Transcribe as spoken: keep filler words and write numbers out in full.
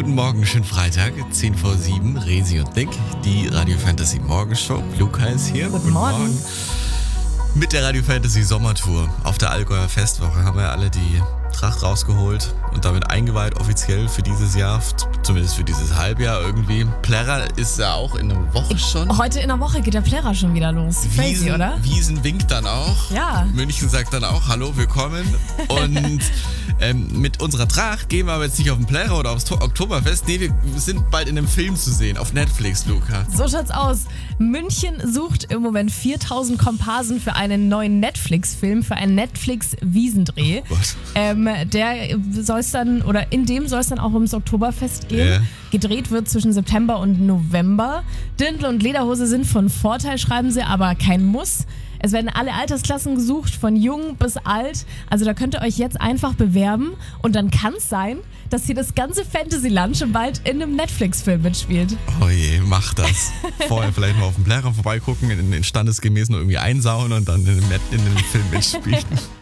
guten Morgen, schönen Freitag, zehn vor sieben, Resi und Nick, die Radio Fantasy Morgenshow. Luca ist hier. Guten, guten Morgen. Morgen. Mit der Radio Fantasy Sommertour. Auf der Allgäuer Festwoche haben wir alle die Tracht rausgeholt und damit eingeweiht offiziell für dieses Jahr, zumindest für dieses Halbjahr irgendwie. Plärrer ist ja auch in einer Woche schon. Heute in einer Woche geht der Plärrer schon wieder los. Crazy, Wiesen, oder? Wiesen winkt dann auch. Ja. München sagt dann auch, hallo, willkommen. Und ähm, mit unserer Tracht gehen wir aber jetzt nicht auf den Plärrer oder aufs Oktoberfest. Nee, wir sind bald in einem Film zu sehen, auf Netflix, Luca. So schaut's aus. München sucht im Moment viertausend Komparsen für einen neuen Netflix-Film, für einen Netflix-Wiesendreh. Oh Gott. Ähm, der soll es dann, oder in dem soll es dann auch ums Oktoberfest gehen. Yeah. Gedreht wird zwischen September und November. Dirndl und Lederhose sind von Vorteil, schreiben sie, aber kein Muss. Es werden alle Altersklassen gesucht, von jung bis alt. Also da könnt ihr euch jetzt einfach bewerben und dann kann es sein, dass hier das ganze Fantasyland schon bald in einem Netflix-Film mitspielt. Oh je, mach das. Vorher vielleicht mal auf den Plärrer vorbeigucken, in den standesgemäßen irgendwie einsauen und dann in den, in den Film mitspielen.